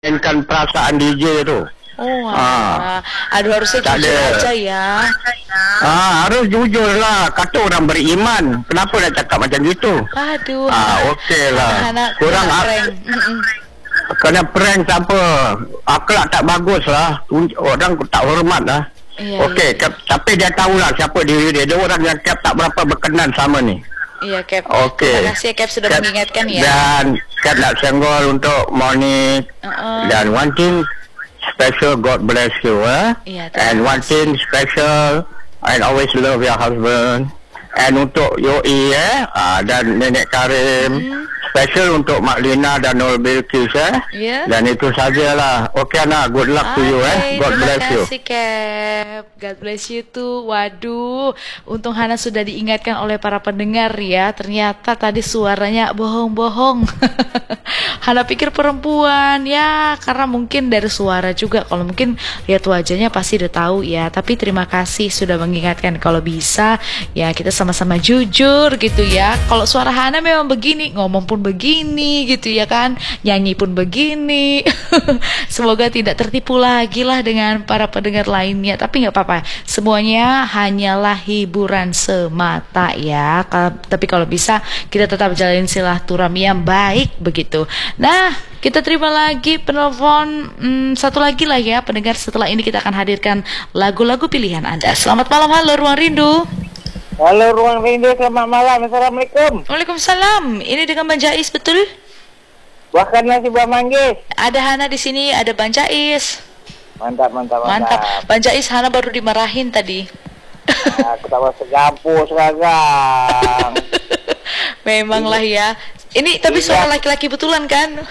mainkan perasaan DJ tu. Oh, aduh harusnya jujur aja ya. Harus jujur lah. Kata orang beriman. Kenapa nak cakap macam gitu? Aduh. Okey lah. Kurang kena prank tak apa. Akhlak tak bagus lah. Orang tak hormat lah. Okey, tapi dia tahulah siapa diri dia. Dia orang yang Cap tak berapa berkenan sama ni. Iya, Cap. Okay. Terima kasih Cap sudah mengingatkan ya. Dan Cap nak senggol untuk Monique. Dan one thing special, God bless you. Iya, and one thing special, and always love your husband. And untuk Yoi dan Nenek Karim. Special untuk Mak Lina dan Nur Bilqis Dan itu sajalah. Okay Ana, good luck to you God bless you. Terima kasih Cap. God bless you too. Waduh, untung Hana sudah diingatkan oleh para pendengar ya. Ternyata tadi suaranya bohong-bohong. Hana pikir perempuan ya, karena mungkin dari suara juga. Kalau mungkin lihat wajahnya pasti udah tahu ya. Tapi terima kasih sudah mengingatkan. Kalau bisa ya kita sama-sama jujur gitu ya. Kalau suara Hana memang begini, ngomong pun begini gitu ya kan, nyanyi pun begini. Semoga tidak tertipu lagi lah dengan para pendengar lainnya. Tapi nggak apa-apa, semuanya hanyalah hiburan semata ya. Tapi kalau bisa kita tetap jalin silaturahmi yang baik begitu. Nah, kita terima lagi penelpon satu lagi lah ya pendengar. Setelah ini kita akan hadirkan lagu-lagu pilihan Anda. Selamat malam, halo Ruang Rindu. Halo Ruang Rindu, selamat malam. Assalamualaikum. Waalaikumsalam. Ini dengan Bang Jais betul? Bahkan nasi buah manggis. Ada Hana di sini, ada Bang Jais. Mantap. Bang Jais, Hana baru dimarahin tadi. Aku tak mau segampus seragam. Memanglah ya. Ini tapi suara laki-laki betulan kan?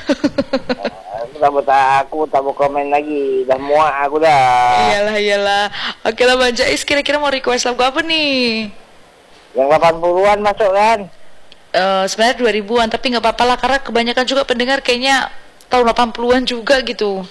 Aku tak mau komen lagi. Dah muak aku dah. Iyalah. Oke lah Bang Jais, kira-kira mau request lagu apa nih? Yang 80-an masuk kan? Sebenarnya 2000-an, tapi nggak apa-apa lah karena kebanyakan juga pendengar kayaknya tahun 80-an juga gitu.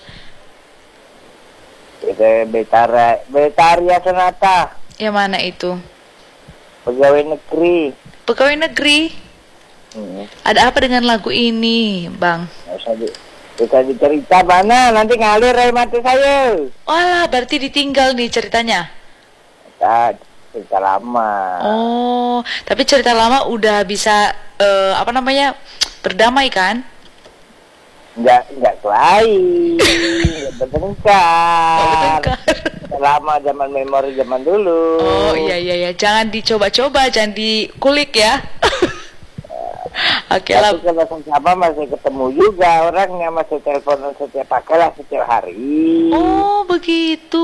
Itu Betaria Sonata. Yang mana itu? Pegawai negeri. Pegawai negeri? Ada apa dengan lagu ini, Bang? Bisa dicerita mana? Nanti ngalir air mata saya. Walah, berarti ditinggal nih ceritanya? Cerita lama. Oh, tapi cerita lama udah bisa berdamai kan? Enggak kelahi. Bertengkar. Lama zaman memori zaman dulu. Oh iya, jangan dicoba-coba, jangan dikulik ya. Oke lah. Tapi kalau masih ketemu juga orangnya, masih telepon setiap setiap hari. Oh begitu.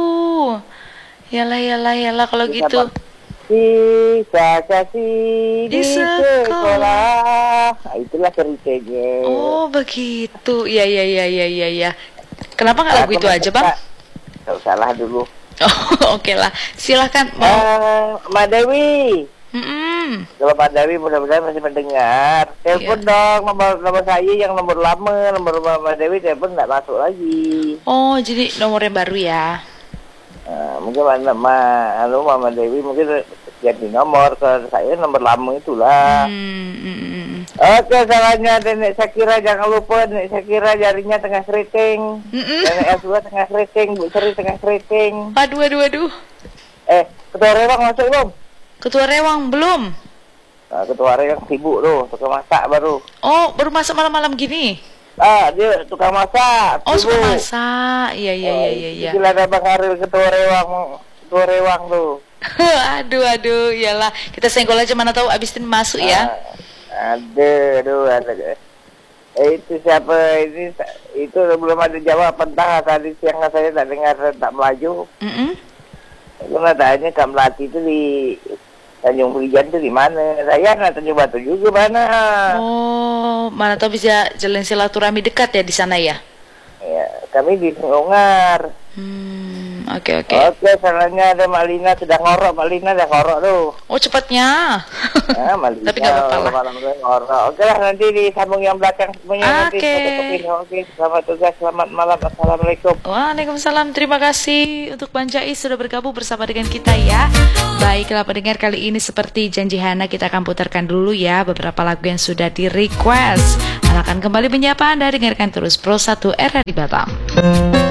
Yalah kalau gitu. Bisa kasih di sekolah. Itulah ceritanya. Oh begitu. Iya. Kenapa nggak lagu itu aja Bang? Gak usah lah dulu. Oh oke lah. Silahkan. Mbak Dewi. Kalau Pak Dewi mudah-mudahan masih mendengar. Telepon dong nomor saya yang nomor lama, nomor Mbak Dewi telepon nggak masuk lagi. Oh jadi nomor yang baru ya? Mungkin Mama Dewi mungkin ganti nomor, ke saya nomor lama itulah. Oke, salahnya Nenek Syakira, jangan lupa Nenek Syakira jarinya tengah keriting. Nenek Aswa tengah keriting, Bu Seri tengah keriting. Waduh. Ketua Rewang masuk belum? Ketua Rewang belum. Ketua Rewang sibuk tuh, tukang masak baru. Oh, baru masak malam-malam gini? Dia tukang masak. Oh, suka masak. Iya. Gila ada Bang Aril Ketua Rewang tuh. aduh, iyalah. Kita senggol aja, mana tahu abis ini masuk ya. Aduh. Itu siapa ini? Itu belum ada jawaban. Tadi siang saya tak dengar, tak melaju. Itu tanya Kak Melati itu di Tanjung Prijan itu di mana? Saya Tanjung Batu juga mana? Oh, mana tahu bisa jalan silaturahmi dekat ya di sana ya? Ya, kami di Sungar. Oke. Oke, salahnya ada Mak Lina sudah ngorok. Mak Lina udah ngorok tuh. Oh, cepatnya. Mak Lina. Tapi nggak apa-apa lah. Ngorok. Oke lah, nanti disambung yang belakang semuanya. Oke. Oke, selamat tugas, selamat malam. Assalamualaikum. Waalaikumsalam. Terima kasih untuk Bang Jais sudah bergabung bersama dengan kita ya. Baiklah pendengar, kali ini seperti janji Hana kita akan putarkan dulu ya beberapa lagu yang sudah di request. Ana akan kembali menyapa Anda, dengarkan terus Pro 1 RRI Batam.